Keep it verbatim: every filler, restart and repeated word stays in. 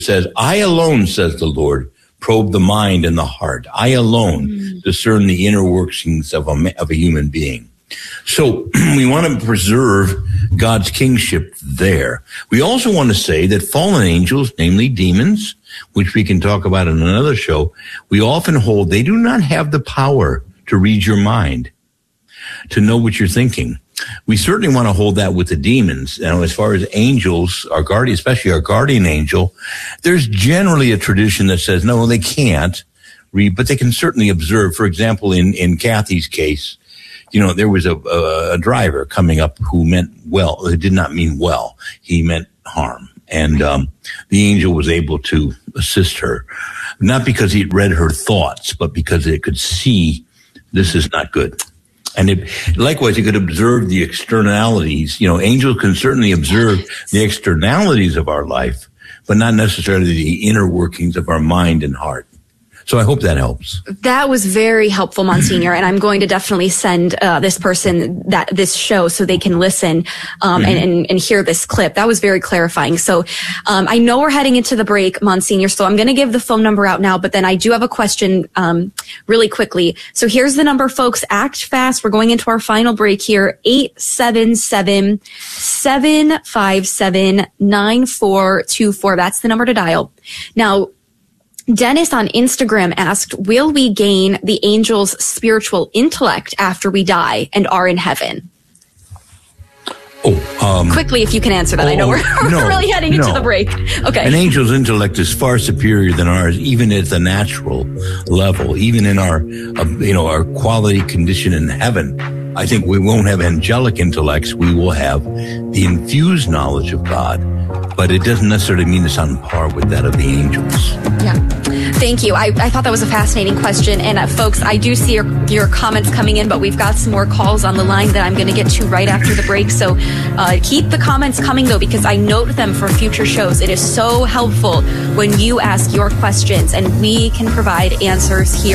says, I alone, says the Lord, probe the mind and the heart. I alone mm. discern the inner workings of a, of a human being. So we want to preserve God's kingship there. We also want to say that fallen angels, namely demons, which we can talk about in another show, we often hold they do not have the power to read your mind, to know what you're thinking. We certainly want to hold that with the demons. Now, as far as angels, our guardian, especially our guardian angel, there's generally a tradition that says, no, they can't read, but they can certainly observe. For example, in, in Kathy's case, you know, there was a, a, a driver coming up who meant well, who did not mean well. He meant harm. And um, the angel was able to assist her, not because he read her thoughts, but because it could see this is not good. And it, likewise, it could observe the externalities. You know, angels can certainly observe the externalities of our life, but not necessarily the inner workings of our mind and heart. So I hope that helps. That was very helpful, Monsignor, and I'm going to definitely send uh, this person that this show so they can listen um, mm-hmm. and, and, and hear this clip. That was very clarifying. So um, I know we're heading into the break, Monsignor, so I'm going to give the phone number out now, but then I do have a question um, really quickly. So here's the number, folks. Act fast. We're going into our final break here. eight seven seven, seven five seven, nine four two four. That's the number to dial. Now, Dennis on Instagram asked, will we gain the angel's spiritual intellect after we die and are in heaven? Oh, um, quickly, if you can answer that. Oh, I know we're, no, we're really heading no. into the break. Okay. An angel's intellect is far superior than ours, even at the natural level, even in our, uh, you know, our quality condition in heaven. I think we won't have angelic intellects. We will have the infused knowledge of God, but it doesn't necessarily mean it's on par with that of the angels. Yeah. Thank you. I, I thought that was a fascinating question. And uh, folks, I do see your, your comments coming in, but we've got some more calls on the line that I'm going to get to right after the break. So uh, keep the comments coming, though, because I note them for future shows. It is so helpful when you ask your questions and we can provide answers here.